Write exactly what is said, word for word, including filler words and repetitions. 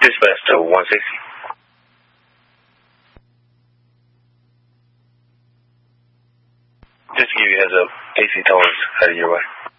Dispatch to one sixty. Just to give you a heads up, A C towers headed your way.